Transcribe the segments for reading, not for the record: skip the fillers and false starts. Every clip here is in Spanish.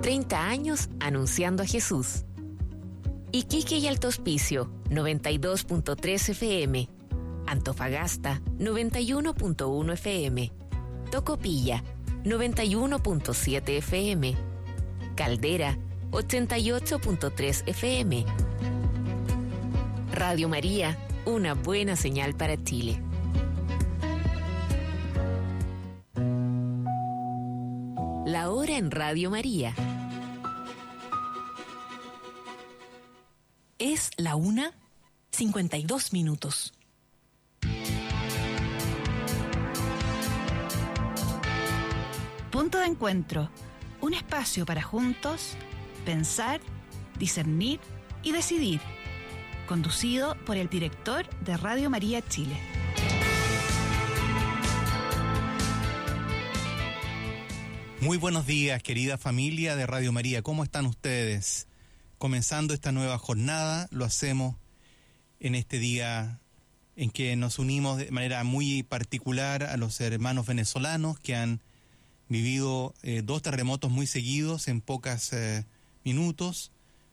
30 años anunciando a Jesús. Iquique y Alto Hospicio, 92.3 FM. Antofagasta, 91.1 FM. Tocopilla, 91.7 FM. Caldera, 88.3 FM. Radio María, una buena señal para Chile. La hora en Radio María. Es la 1:52. Punto de encuentro. Un espacio para juntos pensar, discernir y decidir. Conducido por el director de Radio María Chile. Muy buenos días, querida familia de Radio María. ¿Cómo están ustedes? Comenzando esta nueva jornada, lo hacemos en este día en que nos unimos de manera muy particular a los hermanos venezolanos que han vivido 2 terremotos muy seguidos en pocos minutos,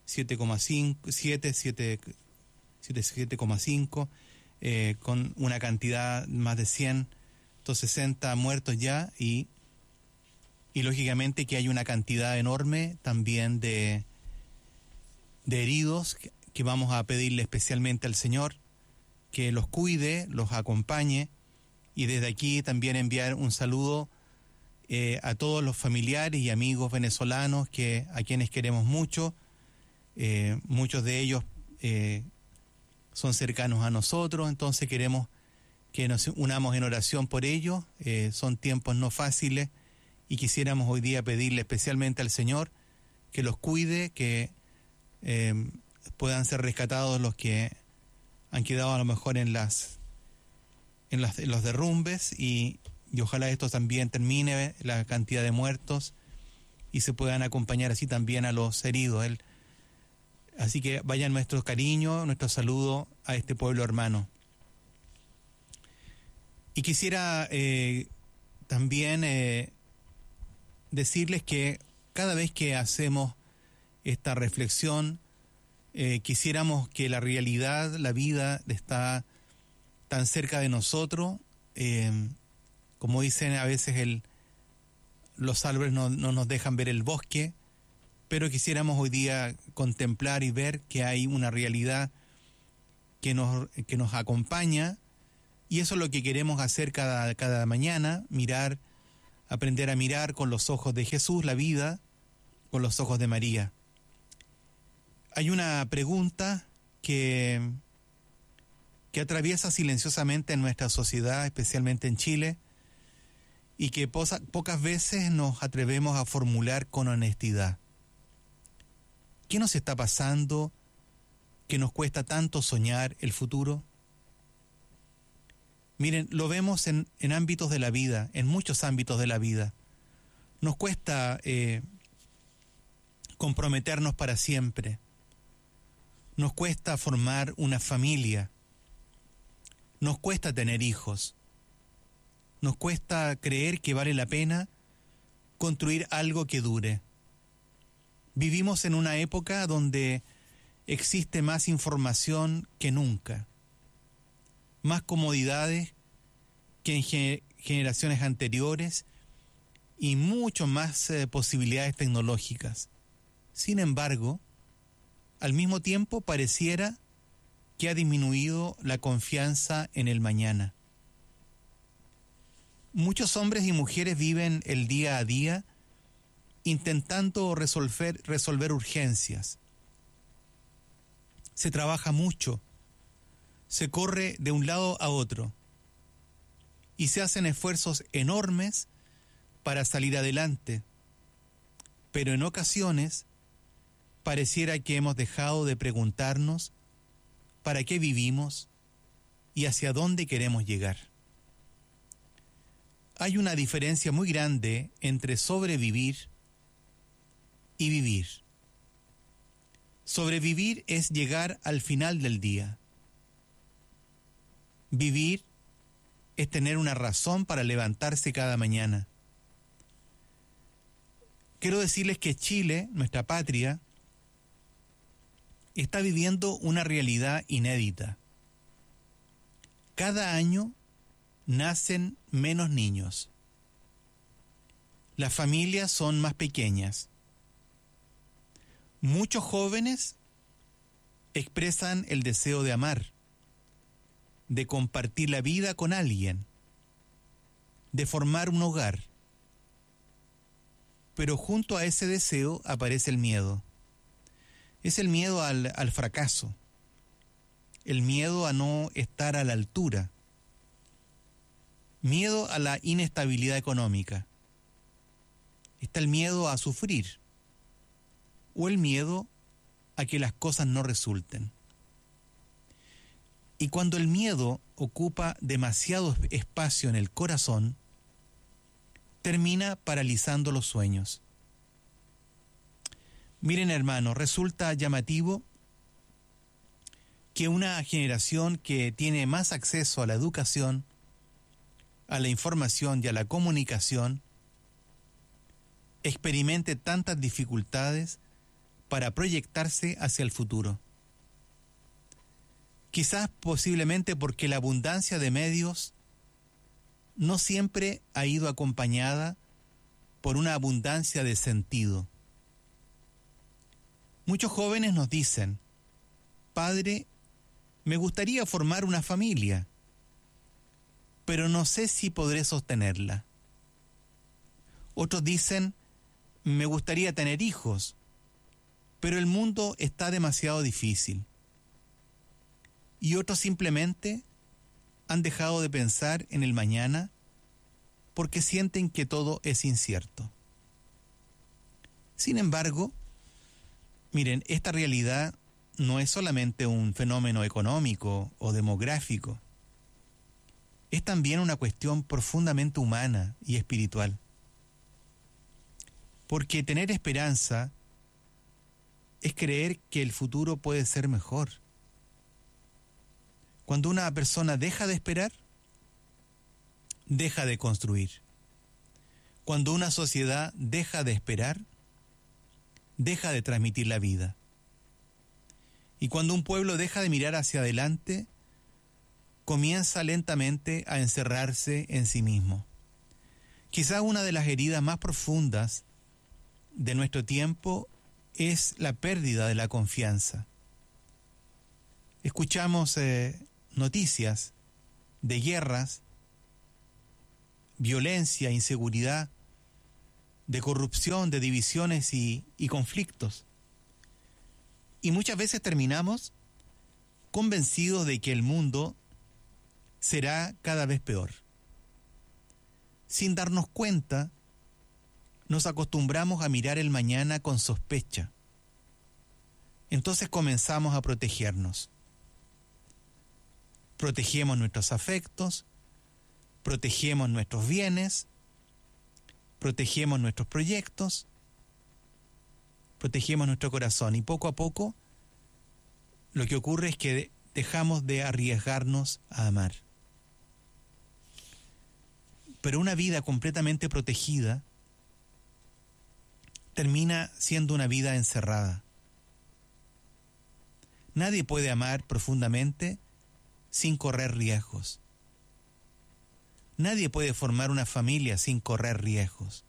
7,5, con una cantidad más de 160 muertos ya y lógicamente que hay una cantidad enorme también de heridos que vamos a pedirle especialmente al Señor que los cuide, los acompañe y desde aquí también enviar un saludo a todos los familiares y amigos venezolanos a quienes queremos mucho. Muchos de ellos son cercanos a nosotros, entonces queremos que nos unamos en oración por ellos. Son tiempos no fáciles y quisiéramos hoy día pedirle especialmente al Señor que los cuide, que puedan ser rescatados los que han quedado a lo mejor en los derrumbes y ojalá esto también termine, la cantidad de muertos, y se puedan acompañar así también a los heridos. Así que vayan nuestro cariño, nuestro saludo a este pueblo hermano. Y quisiera también decirles que cada vez que hacemos esta reflexión, quisiéramos que la realidad, la vida está tan cerca de nosotros, como dicen a veces los árboles no nos dejan ver el bosque, pero quisiéramos hoy día contemplar y ver que hay una realidad que nos acompaña, y eso es lo que queremos hacer cada mañana, aprender a mirar con los ojos de Jesús la vida, con los ojos de María. Hay una pregunta que atraviesa silenciosamente en nuestra sociedad, especialmente en Chile, y que pocas veces nos atrevemos a formular con honestidad. ¿Qué nos está pasando que nos cuesta tanto soñar el futuro? Miren, lo vemos en ámbitos de la vida, en muchos ámbitos de la vida. Nos cuesta comprometernos para siempre. Nos cuesta formar una familia. Nos cuesta tener hijos. Nos cuesta creer que vale la pena construir algo que dure. Vivimos en una época donde existe más información que nunca, más comodidades que en generaciones anteriores y mucho más posibilidades tecnológicas. Sin embargo, al mismo tiempo pareciera que ha disminuido la confianza en el mañana. Muchos hombres y mujeres viven el día a día intentando resolver urgencias. Se trabaja mucho, se corre de un lado a otro y se hacen esfuerzos enormes para salir adelante, pero en ocasiones pareciera que hemos dejado de preguntarnos para qué vivimos y hacia dónde queremos llegar. Hay una diferencia muy grande entre sobrevivir y vivir. Sobrevivir es llegar al final del día. Vivir es tener una razón para levantarse cada mañana. quiero decirles que Chile, nuestra patria, está viviendo una realidad inédita. Cada año nacen menos niños. Las familias son más pequeñas. Muchos jóvenes expresan el deseo de amar, de compartir la vida con alguien, de formar un hogar. Pero junto a ese deseo aparece el miedo. Es el miedo al fracaso, el miedo a no estar a la altura, miedo a la inestabilidad económica. Está el miedo a sufrir o el miedo a que las cosas no resulten. Y cuando el miedo ocupa demasiado espacio en el corazón, termina paralizando los sueños. Miren, hermanos, resulta llamativo que una generación que tiene más acceso a la educación, a la información y a la comunicación, experimente tantas dificultades para proyectarse hacia el futuro. Quizás posiblemente porque la abundancia de medios no siempre ha ido acompañada por una abundancia de sentido. Muchos jóvenes nos dicen: padre, me gustaría formar una familia, pero no sé si podré sostenerla. Otros dicen: me gustaría tener hijos, pero el mundo está demasiado difícil. Y otros simplemente han dejado de pensar en el mañana porque sienten que todo es incierto. Sin embargo, miren, esta realidad no es solamente un fenómeno económico o demográfico. Es también una cuestión profundamente humana y espiritual. Porque tener esperanza es creer que el futuro puede ser mejor. Cuando una persona deja de esperar, deja de construir. Cuando una sociedad deja de esperar, deja de transmitir la vida. Y cuando un pueblo deja de mirar hacia adelante, comienza lentamente a encerrarse en sí mismo. Quizá una de las heridas más profundas de nuestro tiempo es la pérdida de la confianza. Escuchamos noticias de guerras, violencia, inseguridad, de corrupción, de divisiones y conflictos. Y muchas veces terminamos convencidos de que el mundo será cada vez peor. Sin darnos cuenta, nos acostumbramos a mirar el mañana con sospecha. Entonces comenzamos a protegernos. Protegemos nuestros afectos, protegemos nuestros bienes, protegemos nuestros proyectos, protegemos nuestro corazón y poco a poco lo que ocurre es que dejamos de arriesgarnos a amar. Pero una vida completamente protegida termina siendo una vida encerrada. Nadie puede amar profundamente sin correr riesgos. Nadie puede formar una familia sin correr riesgos.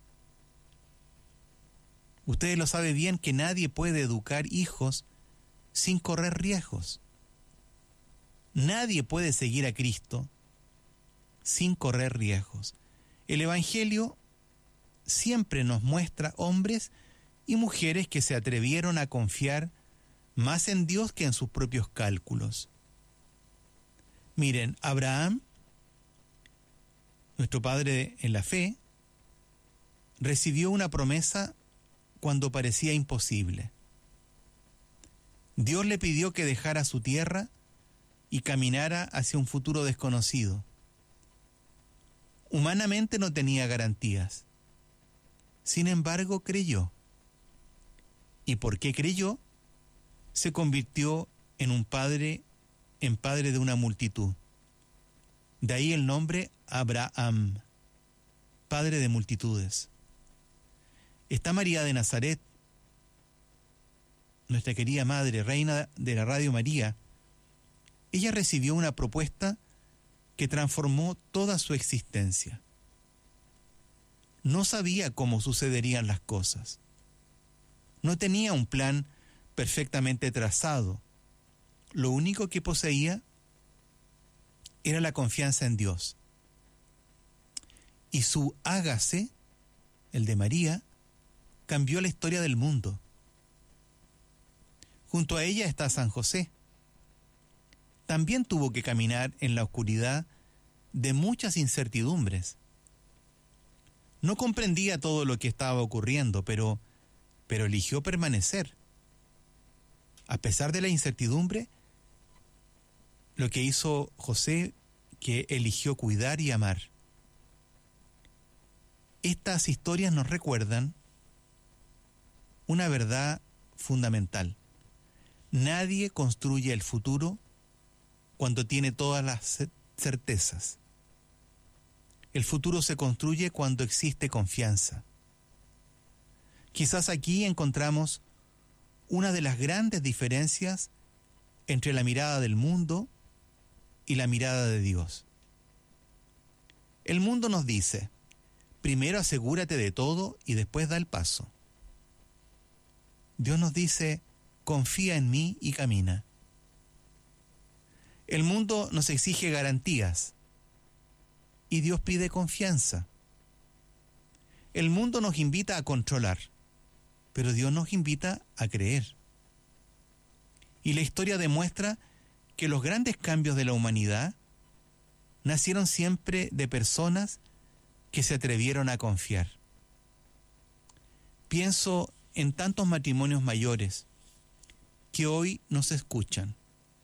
Ustedes lo saben bien que nadie puede educar hijos sin correr riesgos. Nadie puede seguir a Cristo sin correr riesgos. El Evangelio siempre nos muestra hombres y mujeres que se atrevieron a confiar más en Dios que en sus propios cálculos. Miren, Abraham, nuestro padre en la fe, recibió una promesa cuando parecía imposible. Dios le pidió que dejara su tierra y caminara hacia un futuro desconocido. Humanamente no tenía garantías. Sin embargo, creyó. ¿Y por qué creyó? Se convirtió en padre de una multitud. De ahí el nombre Abraham, padre de multitudes. Está María de Nazaret, nuestra querida madre, reina de la Radio María. Ella recibió una propuesta que transformó toda su existencia. No sabía cómo sucederían las cosas. No tenía un plan perfectamente trazado. Lo único que poseía era la confianza en Dios. Y su hágase, el de María, cambió la historia del mundo. Junto a ella está San José. También tuvo que caminar en la oscuridad de muchas incertidumbres. No comprendía todo lo que estaba ocurriendo, pero eligió permanecer. A pesar de la incertidumbre, lo que hizo José, que eligió cuidar y amar. Estas historias nos recuerdan una verdad fundamental. Nadie construye el futuro cuando tiene todas las certezas. El futuro se construye cuando existe confianza. Quizás aquí encontramos una de las grandes diferencias entre la mirada del mundo y la mirada de Dios. El mundo nos dice, primero asegúrate de todo y después da el paso. Dios nos dice, confía en mí y camina. El mundo nos exige garantías y Dios pide confianza. El mundo nos invita a controlar, pero Dios nos invita a creer. Y la historia demuestra que los grandes cambios de la humanidad nacieron siempre de personas que se atrevieron a confiar. Pienso en tantos matrimonios mayores que hoy nos escuchan.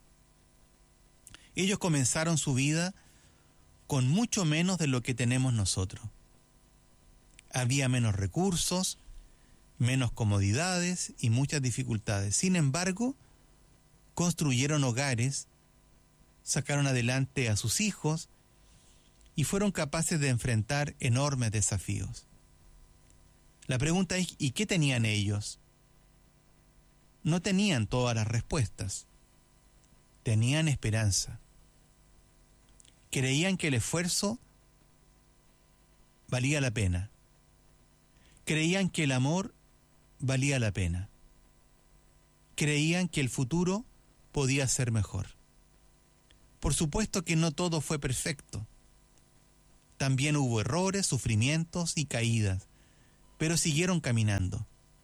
Ellos comenzaron su vida con mucho menos de lo que tenemos nosotros. Había menos recursos, menos comodidades y muchas dificultades. Sin embargo, construyeron hogares, sacaron adelante a sus hijos y fueron capaces de enfrentar enormes desafíos. La pregunta es, ¿y qué tenían ellos? No tenían todas las respuestas. Tenían esperanza. Creían que el esfuerzo valía la pena. Creían que el amor valía la pena. Creían que el futuro podía ser mejor. Por supuesto que no todo fue perfecto. También hubo errores, sufrimientos y caídas, pero siguieron caminando.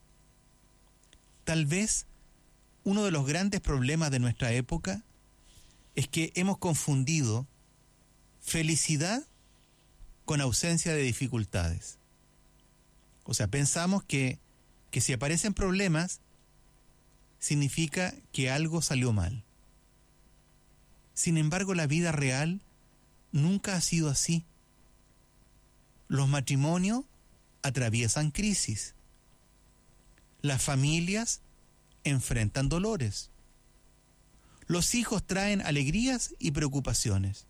Tal vez uno de los grandes problemas de nuestra época es que hemos confundido felicidad con ausencia de dificultades. O sea, pensamos que si aparecen problemas, significa que algo salió mal. Sin embargo, la vida real nunca ha sido así. Los matrimonios atraviesan crisis. Las familias enfrentan dolores. Los hijos traen alegrías y preocupaciones.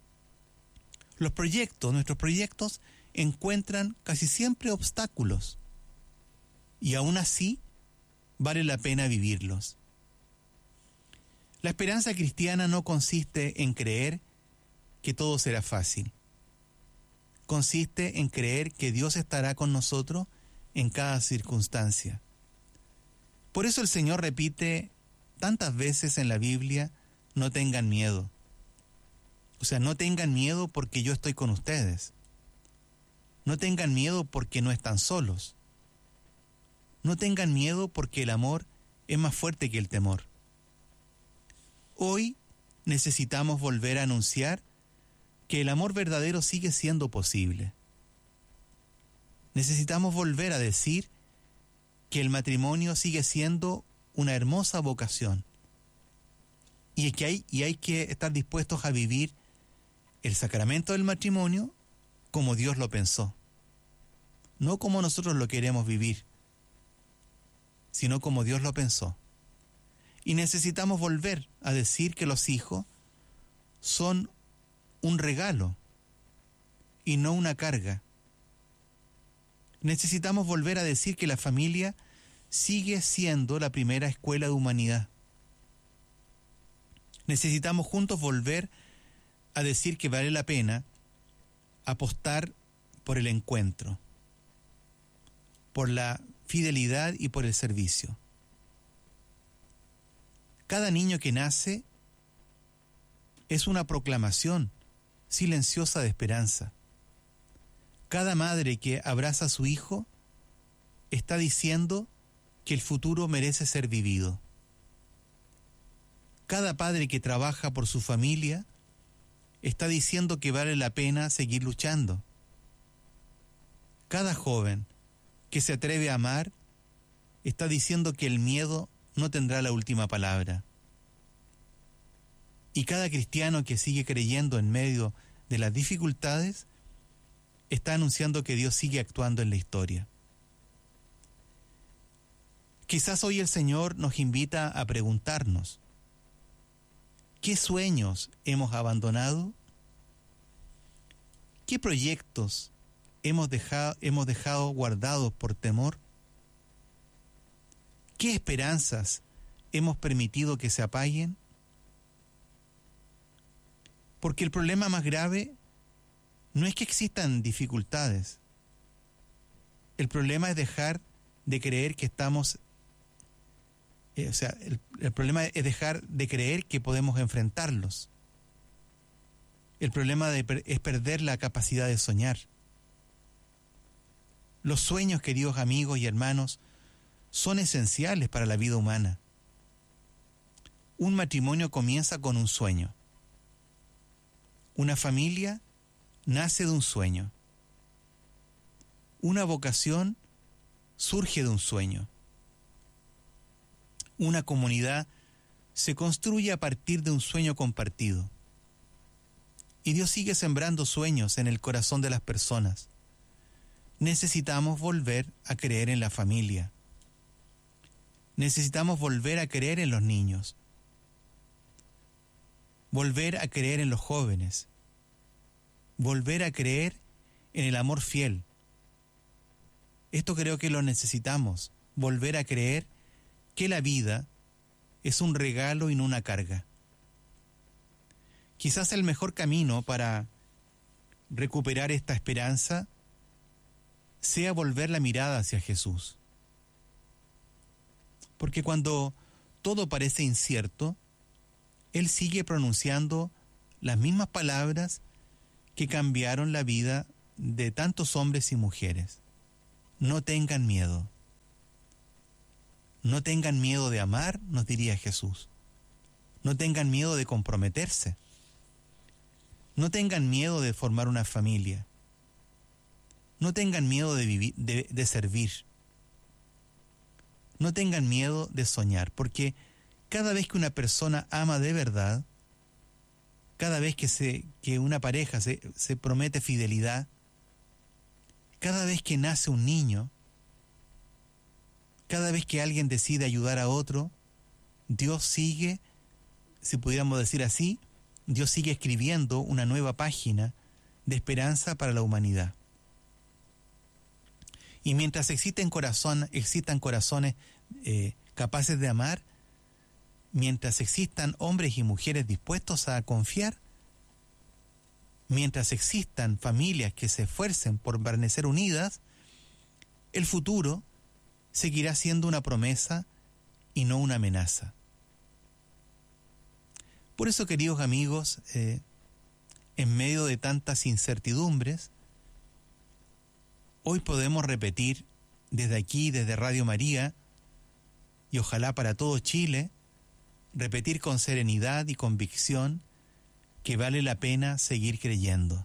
Nuestros proyectos encuentran casi siempre obstáculos. Y aún así, vale la pena vivirlos. La esperanza cristiana no consiste en creer que todo será fácil. Consiste en creer que Dios estará con nosotros en cada circunstancia. Por eso el Señor repite tantas veces en la Biblia, no tengan miedo. O sea, no tengan miedo porque yo estoy con ustedes. No tengan miedo porque no están solos. No tengan miedo porque el amor es más fuerte que el temor. Hoy necesitamos volver a anunciar que el amor verdadero sigue siendo posible. Necesitamos volver a decir que el matrimonio sigue siendo una hermosa vocación y que hay que estar dispuestos a vivir el sacramento del matrimonio como Dios lo pensó, no como nosotros lo queremos vivir, sino como Dios lo pensó. Y necesitamos volver a decir que los hijos son un regalo y no una carga. Necesitamos volver a decir que la familia sigue siendo la primera escuela de humanidad. Necesitamos juntos volver a decir que vale la pena apostar por el encuentro, por la fidelidad y por el servicio. Cada niño que nace es una proclamación silenciosa de esperanza. Cada madre que abraza a su hijo está diciendo que el futuro merece ser vivido. Cada padre que trabaja por su familia está diciendo que vale la pena seguir luchando. Cada joven que se atreve a amar está diciendo que el miedo no tendrá la última palabra. Y cada cristiano que sigue creyendo en medio de las dificultades está anunciando que Dios sigue actuando en la historia. Quizás hoy el Señor nos invita a preguntarnos, ¿qué sueños hemos abandonado? ¿Qué proyectos hemos dejado guardados por temor? ¿Qué esperanzas hemos permitido que se apaguen? Porque el problema más grave no es que existan dificultades. El problema es dejar de creer que estamos... el problema es dejar de creer que podemos enfrentarlos. El problema es perder la capacidad de soñar. Los sueños, queridos amigos y hermanos, son esenciales para la vida humana. Un matrimonio comienza con un sueño. Una familia nace de un sueño. Una vocación surge de un sueño. Una comunidad se construye a partir de un sueño compartido. Y Dios sigue sembrando sueños en el corazón de las personas. Necesitamos volver a creer en la familia. Necesitamos volver a creer en los niños. Volver a creer en los jóvenes. Volver a creer en el amor fiel. Esto creo que lo necesitamos. Volver a creer que la vida es un regalo y no una carga. Quizás el mejor camino para recuperar esta esperanza sea volver la mirada hacia Jesús. Porque cuando todo parece incierto, Él sigue pronunciando las mismas palabras que cambiaron la vida de tantos hombres y mujeres. No tengan miedo. No tengan miedo de amar, nos diría Jesús. No tengan miedo de comprometerse. No tengan miedo de formar una familia. No tengan miedo de vivir, de servir. No tengan miedo de soñar, porque cada vez que una persona ama de verdad, cada vez que una pareja se promete fidelidad, cada vez que nace un niño, cada vez que alguien decide ayudar a otro, Dios sigue, si pudiéramos decir así, Dios sigue escribiendo una nueva página de esperanza para la humanidad. Y mientras existan corazones capaces de amar, mientras existan hombres y mujeres dispuestos a confiar, mientras existan familias que se esfuercen por permanecer unidas, el futuro seguirá siendo una promesa y no una amenaza. Por eso, queridos amigos, en medio de tantas incertidumbres, hoy podemos repetir desde aquí, desde Radio María, y ojalá para todo Chile, repetir con serenidad y convicción que vale la pena seguir creyendo.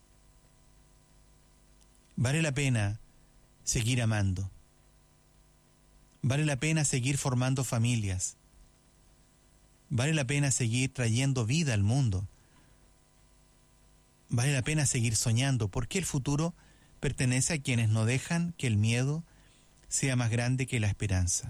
Vale la pena seguir amando. Vale la pena seguir formando familias. Vale la pena seguir trayendo vida al mundo. Vale la pena seguir soñando, porque el futuro pertenece a quienes no dejan que el miedo sea más grande que la esperanza.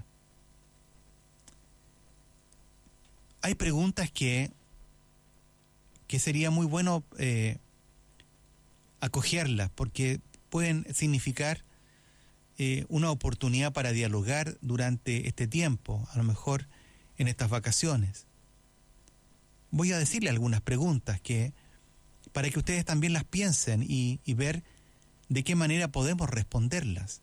Hay preguntas que sería muy bueno acogerlas, porque pueden significar una oportunidad para dialogar durante este tiempo, a lo mejor en estas vacaciones. Voy a decirle algunas preguntas para que ustedes también las piensen y ver de qué manera podemos responderlas.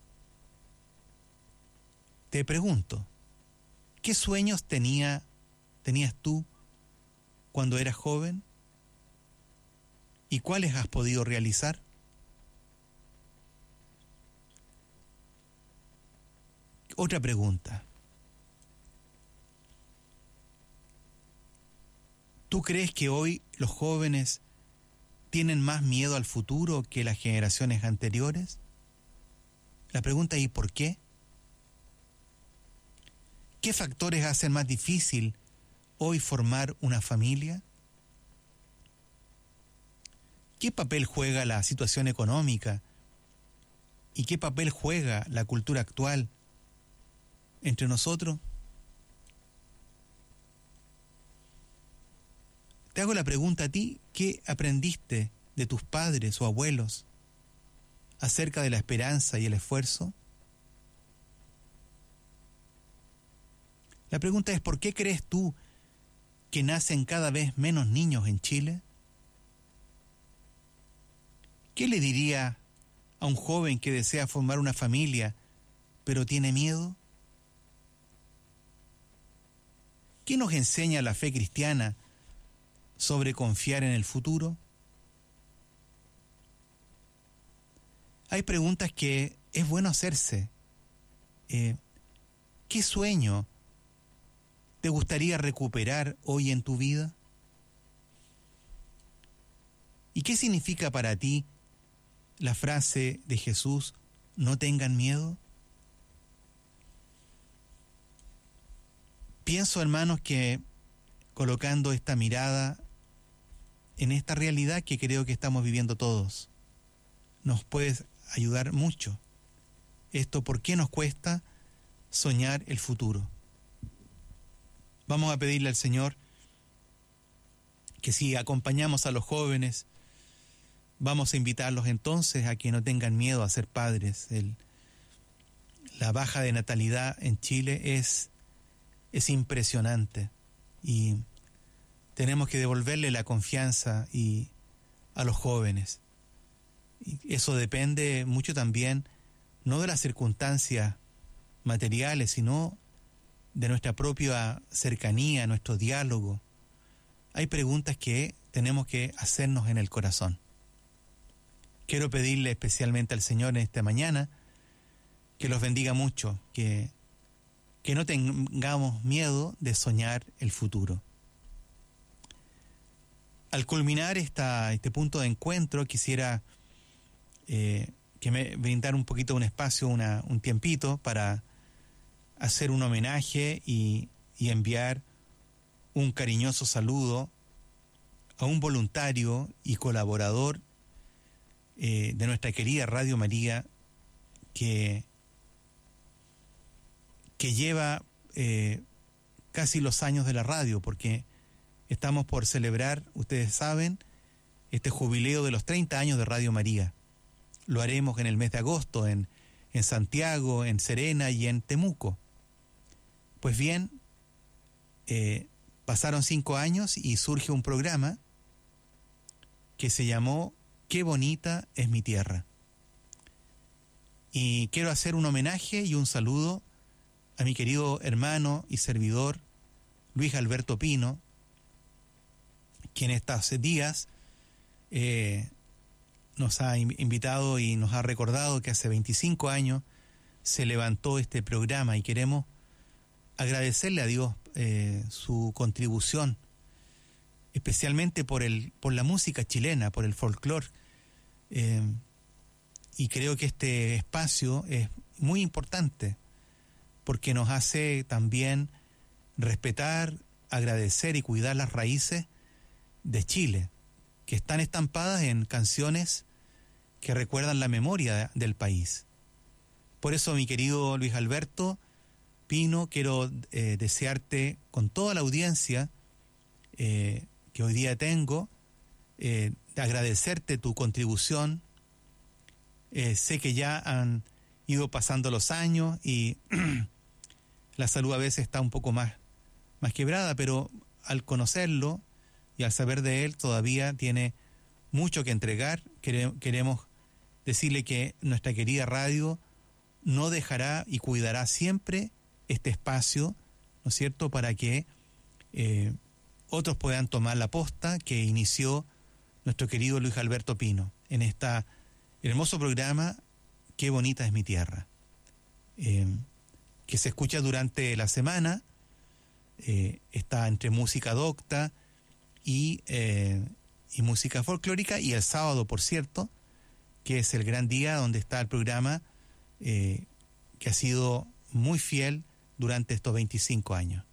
Te pregunto, ¿qué sueños tenías tú cuando eras joven? ¿Y cuáles has podido realizar? Otra pregunta. ¿Tú crees que hoy los jóvenes tienen más miedo al futuro que las generaciones anteriores? La pregunta es ¿y por qué? ¿Qué factores hacen más difícil hoy formar una familia? ¿Qué papel juega la situación económica? ¿Y qué papel juega la cultura actual entre nosotros? Te hago la pregunta a ti, ¿qué aprendiste de tus padres o abuelos acerca de la esperanza y el esfuerzo? La pregunta es, ¿por qué crees tú que nacen cada vez menos niños en Chile? ¿Qué le diría a un joven que desea formar una familia, pero tiene miedo? ¿Qué nos enseña la fe cristiana sobre confiar en el futuro? Hay preguntas que es bueno hacerse. ¿Qué sueño te gustaría recuperar hoy en tu vida? ¿Y qué significa para ti la frase de Jesús, no tengan miedo? Pienso, hermanos, que colocando esta mirada en esta realidad que creo que estamos viviendo todos, nos puede ayudar mucho. Esto, ¿por qué nos cuesta soñar el futuro? Vamos a pedirle al Señor que si acompañamos a los jóvenes, vamos a invitarlos entonces a que no tengan miedo a ser padres. La baja de natalidad en Chile es impresionante y tenemos que devolverle la confianza a los jóvenes. Y eso depende mucho también, no de las circunstancias materiales, sino de nuestra propia cercanía, nuestro diálogo. Hay preguntas que tenemos que hacernos en el corazón. Quiero pedirle especialmente al Señor en esta mañana que los bendiga mucho, que no tengamos miedo de soñar el futuro. Al culminar este punto de encuentro, quisiera que me brindar un poquito un espacio, un tiempito para hacer un homenaje y enviar un cariñoso saludo a un voluntario y colaborador de nuestra querida Radio María que lleva casi los años de la radio, porque estamos por celebrar, ustedes saben, este jubileo de los 30 años de Radio María. Lo haremos en el mes de agosto en Santiago, en Serena y en Temuco. Pues bien, pasaron 5 años y surge un programa que se llamó Qué bonita es mi tierra. Y quiero hacer un homenaje y un saludo a mi querido hermano y servidor Luis Alberto Pino, quien estos días nos ha invitado y nos ha recordado que hace 25 años se levantó este programa y queremos agradecerle a Dios su contribución, especialmente por la música chilena, por el folclore. Y creo que este espacio es muy importante porque nos hace también respetar, agradecer y cuidar las raíces de Chile, que están estampadas en canciones que recuerdan la memoria del país. Por eso, mi querido Luis Alberto Pino, quiero desearte con toda la audiencia que hoy día tengo, agradecerte tu contribución. Sé que ya han ido pasando los años y la salud a veces está un poco más quebrada, pero al conocerlo y al saber de él todavía tiene mucho que entregar. Queremos decirle que nuestra querida radio no dejará y cuidará siempre este espacio, ¿no es cierto?, para que otros puedan tomar la posta que inició nuestro querido Luis Alberto Pino en este hermoso programa Qué bonita es mi tierra, que se escucha durante la semana, está entre música docta y música folclórica, y el sábado, por cierto, que es el gran día donde está el programa que ha sido muy fiel durante estos 25 años.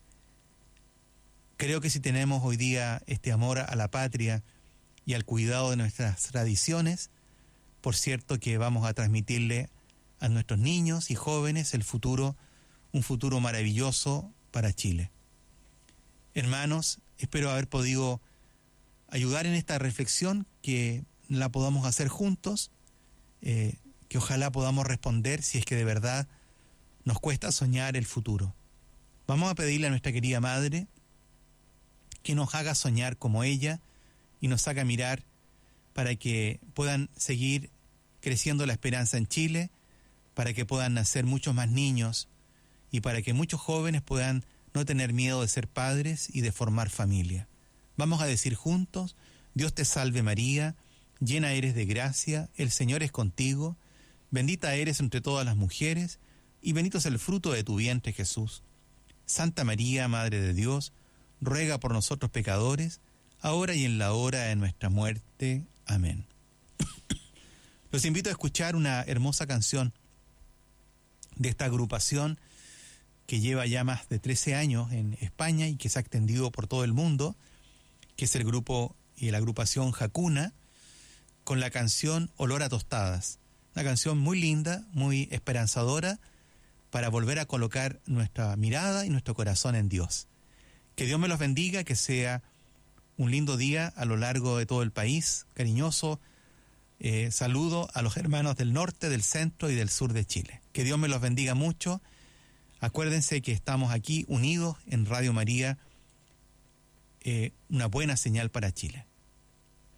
Creo que si tenemos hoy día este amor a la patria y al cuidado de nuestras tradiciones, por cierto que vamos a transmitirle a nuestros niños y jóvenes un futuro maravilloso para Chile. Hermanos, espero haber podido ayudar en esta reflexión, que la podamos hacer juntos, que ojalá podamos responder si es que de verdad nos cuesta soñar el futuro. Vamos a pedirle a nuestra querida Madre que nos haga soñar como ella y nos haga mirar para que puedan seguir creciendo la esperanza en Chile, para que puedan nacer muchos más niños y para que muchos jóvenes puedan no tener miedo de ser padres y de formar familia. Vamos a decir juntos: Dios te salve María, llena eres de gracia, el Señor es contigo, bendita eres entre todas las mujeres, y bendito es el fruto de tu vientre, Jesús. Santa María, Madre de Dios, ruega por nosotros pecadores, ahora y en la hora de nuestra muerte. Amén. Los invito a escuchar una hermosa canción de esta agrupación que lleva ya más de 13 años en España y que se ha extendido por todo el mundo, que es el grupo y la agrupación Jacuna, con la canción Olor a Tostadas. Una canción muy linda, muy esperanzadora, para volver a colocar nuestra mirada y nuestro corazón en Dios. Que Dios me los bendiga, que sea un lindo día a lo largo de todo el país. Cariñoso saludo a los hermanos del norte, del centro y del sur de Chile. Que Dios me los bendiga mucho. Acuérdense que estamos aquí unidos en Radio María, una buena señal para Chile.